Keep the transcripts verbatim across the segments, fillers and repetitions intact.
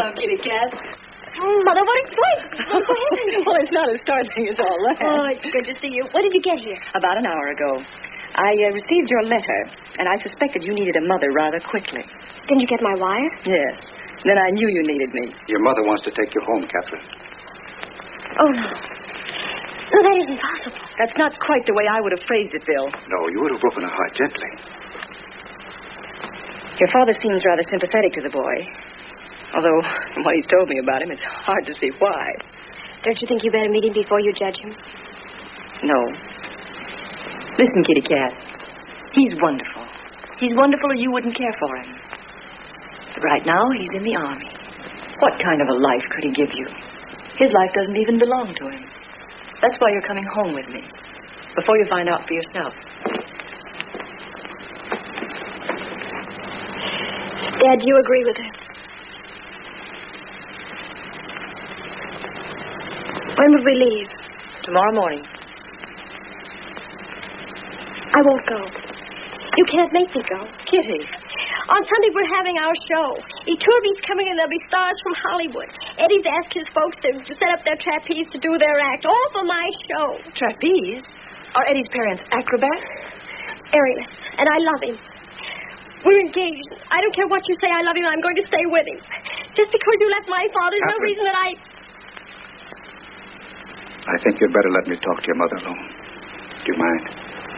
Hello, kitty cat. Oh, Mother, what is what? Well, it's not as startling as all that. Oh, it's good to see you. When did you get here? About an hour ago. I uh, received your letter, and I suspected you needed a mother rather quickly. Didn't you get my wire? Yes. Then I knew you needed me. Your mother wants to take you home, Catherine. Oh, no. No, that isn't possible. That's not quite the way I would have phrased it, Bill. No, you would have broken her heart gently. Your father seems rather sympathetic to the boy. Although, from what he's told me about him, it's hard to see why. Don't you think you better meet him before you judge him? No. Listen, kitty cat. He's wonderful. He's wonderful or you wouldn't care for him. But right now, he's in the army. What kind of a life could he give you? His life doesn't even belong to him. That's why you're coming home with me. Before you find out for yourself. Dad, do you agree with her? When would we leave? Tomorrow morning. I won't go. You can't make me go. Kitty. On Sunday, we're having our show. Iturbi's coming and there'll be stars from Hollywood. Eddie's asked his folks to, to set up their trapeze to do their act, all for my show. Trapeze? Are Eddie's parents acrobats? Arius, and I love him. We're engaged. I don't care what you say, I love him. I'm going to stay with him. Just because you left my father, there's no Catherine. reason that I... I think you'd better let me talk to your mother alone. Do you mind?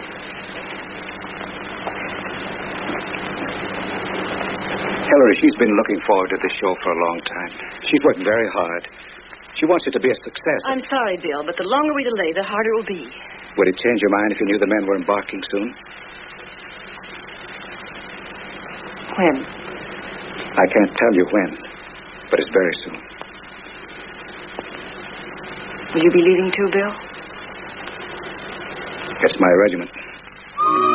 Hillary, she's been looking forward to this show for a long time. She's worked very hard. She wants it to be a success. I'm sorry, Bill, but the longer we delay, the harder it will be. Would it change your mind if you knew the men were embarking soon? When? I can't tell you when, but it's very soon. Will you be leaving too, Bill? It's my regiment.